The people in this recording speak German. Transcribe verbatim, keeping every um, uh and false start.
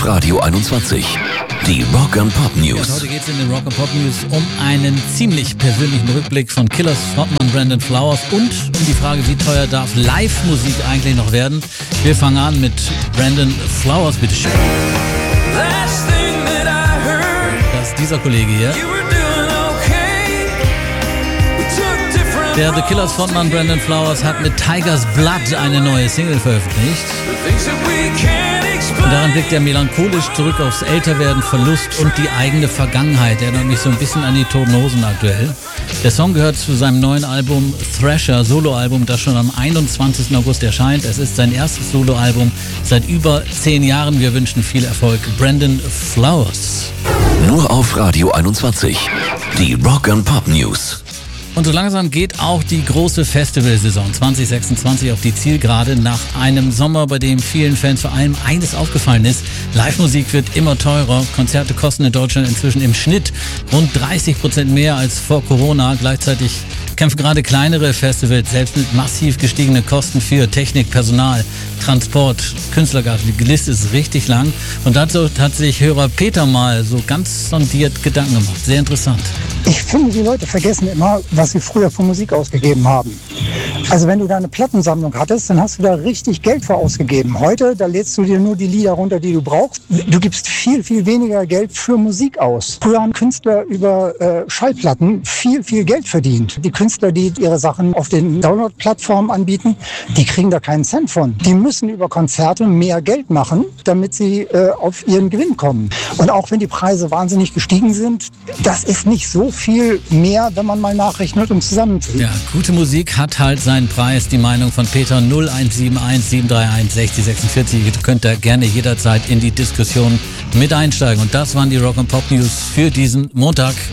auf Radio einundzwanzig. Die Rock and Pop News. Ja, heute geht es in den Rock and Pop News um einen ziemlich persönlichen Rückblick von Killers Frontmann Brandon Flowers und um die Frage, wie teuer darf Live-Musik eigentlich noch werden. Wir fangen an mit Brandon Flowers, bitteschön. Das ist dieser Kollege hier. Der The Killers Frontmann Brandon Flowers hat mit Tiger's Blood eine neue Single veröffentlicht. Und darin blickt er melancholisch zurück aufs Älterwerden, Verlust und die eigene Vergangenheit. Er erinnert mich so ein bisschen an die Toten Hosen aktuell. Der Song gehört zu seinem neuen Album Thrasher, Soloalbum, das schon am einundzwanzigsten August erscheint. Es ist sein erstes Soloalbum seit über zehn Jahren. Wir wünschen viel Erfolg. Brandon Flowers. Nur auf Radio einundzwanzig. Die Rock and Pop News. Und so langsam geht auch die große Festivalsaison zwanzig sechsundzwanzig auf die Zielgerade. Nach einem Sommer, bei dem vielen Fans vor allem eines aufgefallen ist: Live-Musik wird immer teurer. Konzerte kosten in Deutschland inzwischen im Schnitt rund dreißig Prozent mehr als vor Corona. Gleichzeitig kämpfen gerade kleinere Festivals selbst mit massiv gestiegenen Kosten für Technik, Personal, Transport, Künstlergarten. Die Liste ist richtig lang. Und dazu hat sich Hörer Peter mal so ganz sondiert Gedanken gemacht. Sehr interessant. Ich finde, die Leute vergessen immer, was sie früher für Musik ausgegeben haben. Also wenn du da eine Plattensammlung hattest, dann hast du da richtig Geld für ausgegeben. Heute, da lädst du dir nur die Lieder runter, die du brauchst. Du gibst viel, viel weniger Geld für Musik aus. Früher haben Künstler über äh, Schallplatten viel, viel Geld verdient. Die Künstler, die ihre Sachen auf den Download-Plattformen anbieten, die kriegen da keinen Cent von. Die müssen über Konzerte mehr Geld machen, damit sie äh, auf ihren Gewinn kommen. Und auch wenn die Preise wahnsinnig gestiegen sind, das ist nicht so viel mehr, wenn man mal nachrechnet und zusammenzieht. Ja, gute Musik hat halt seinen Preis. Die Meinung von Peter. Null eins sieben eins sieben drei eins sechzig sechsundvierzig. Ihr könnt da gerne jederzeit in die Diskussion mit einsteigen. Und das waren die Rock and Pop News für diesen Montag.